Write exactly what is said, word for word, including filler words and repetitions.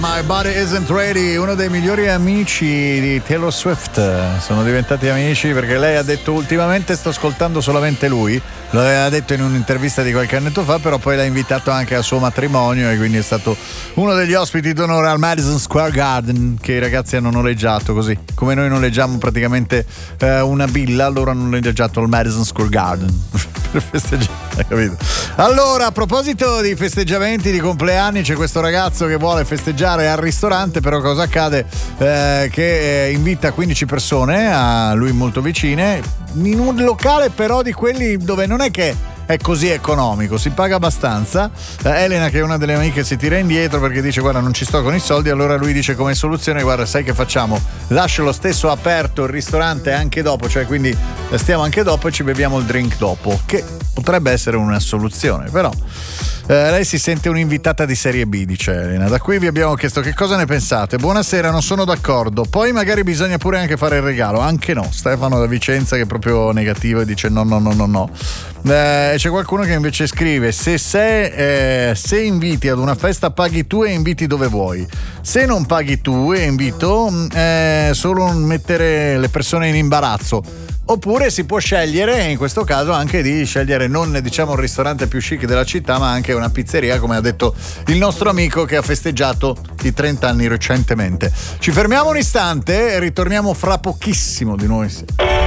My Body Isn't Ready, uno dei migliori amici di Taylor Swift. Sono diventati amici perché lei ha detto ultimamente sto ascoltando solamente lui. Lo aveva detto in un'intervista di qualche annetto fa, però poi l'ha invitato anche al suo matrimonio e quindi è stato uno degli ospiti d'onore al Madison Square Garden, che i ragazzi hanno noleggiato, così come noi noleggiamo praticamente eh, una villa, loro hanno noleggiato il Madison Square Garden per festeggiare, capito? Allora, a proposito di festeggiamenti di compleanni, c'è questo ragazzo che vuole festeggiare al ristorante, però cosa accade? Eh, che eh, invita quindici persone a lui molto vicine in un locale però di quelli dove non è che è così economico, si paga abbastanza. eh, Elena, che è una delle amiche, si tira indietro perché dice guarda non ci sto con i soldi. Allora lui dice come soluzione guarda sai che facciamo, lascio lo stesso aperto il ristorante anche dopo, cioè quindi stiamo anche dopo e ci beviamo il drink dopo, che potrebbe essere una soluzione. Però eh, lei si sente un'invitata di serie B, dice Elena. Da qui vi abbiamo chiesto che cosa ne pensate. Buonasera, non sono d'accordo, poi magari bisogna pure anche fare il regalo. Anche no, Stefano da Vicenza che è proprio negativo e dice no no no no no. Eh, c'è qualcuno che invece scrive se, se, eh, se inviti ad una festa paghi tu e inviti dove vuoi, se non paghi tu e invito eh, solo mettere le persone in imbarazzo. Oppure si può scegliere, in questo caso anche di scegliere non diciamo il ristorante più chic della città, ma anche una pizzeria, come ha detto il nostro amico che ha festeggiato i trenta anni recentemente. Ci fermiamo un istante e ritorniamo fra pochissimo di noi.